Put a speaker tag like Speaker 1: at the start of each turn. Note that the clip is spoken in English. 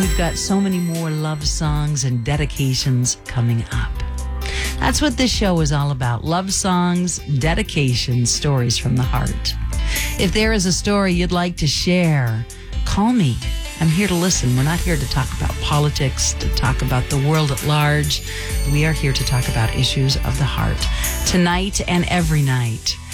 Speaker 1: We've got so many more love songs and dedications coming up. That's what this show is all about. Love songs, dedications, stories from the heart. If there is a story you'd like to share, call me. I'm here to listen. We're not here to talk about politics, to talk about the world at large. We are here to talk about issues of the heart. Tonight and every night,